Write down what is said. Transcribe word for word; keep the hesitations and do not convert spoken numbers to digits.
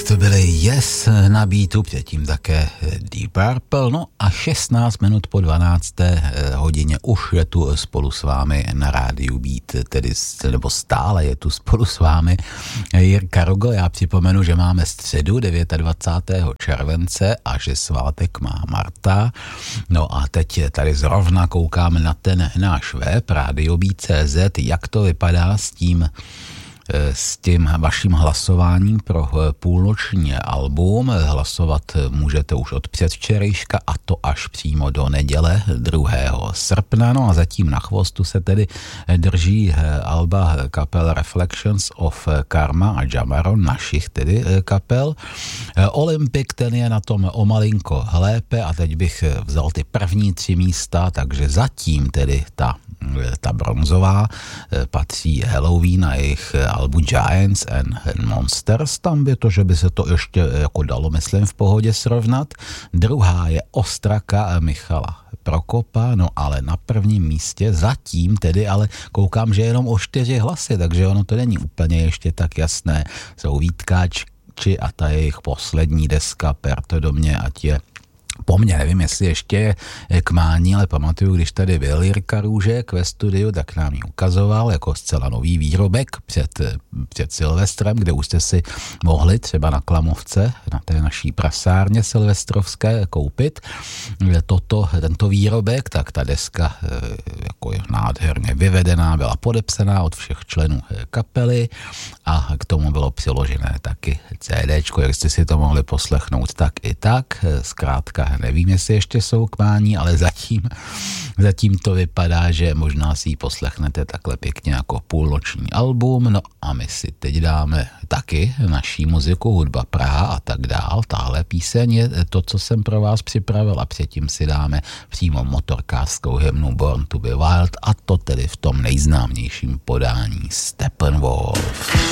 to byly Yes na beatu, předtím také Deep Purple, no a šestnáct minut po dvanácté hodině už je tu spolu s vámi na rádiu Beat, tedy nebo stále je tu spolu s vámi Jirka Rogl. Já připomenu, že máme středu dvacátého devátého července a že svátek má Marta. No a teď tady zrovna koukáme na ten náš web radiobeat tečka cé zet, jak to vypadá s tím s tím vaším hlasováním pro půlnoční album. Hlasovat můžete už od předvčerejška a to až přímo do neděle druhého srpna. No a zatím na chvostu se tedy drží alba kapel Reflections of Karma a Jamaron, našich tedy kapel. Olympic, ten je na tom o malinko lépe a teď bych vzal ty první tři místa, takže zatím tedy ta ta bronzová patří Halloween a jejich albu Giants and, and Monsters. Tam je to, že by se to ještě jako dalo, myslím, v pohodě srovnat. Druhá je Ostraka Michala Prokopa, no ale na prvním místě zatím tedy, ale koukám, že jenom o čtyři hlasy, takže ono to není úplně ještě tak jasné. Jsou Vítkáči a ta jejich poslední deska Per to do mě, ať je po mně, nevím, jestli ještě je k mání, ale pamatuju, když tady byl Jirka Růžek ve studiu, tak nám ji ukazoval jako zcela nový výrobek před, před Silvestrem, kde už jste si mohli třeba na Klamovce, na té naší prasárně silvestrovské koupit. Toto, tento výrobek, tak ta deska jako je nádherně vyvedená, byla podepsaná od všech členů kapely a k tomu bylo přiložené taky CDčko, jak jste si to mohli poslechnout tak i tak, zkrátka nevím, jestli ještě jsou k mání, ale zatím, zatím to vypadá, že možná si ji poslechnete takhle pěkně jako půlnoční album. No a my si teď dáme taky naší muziku, hudba Praha a tak dál. Tahle píseň je to, co jsem pro vás připravil a předtím si dáme přímo motorkářskou hymnu Born to be Wild a to tedy v tom nejznámějším podání Steppenwolf.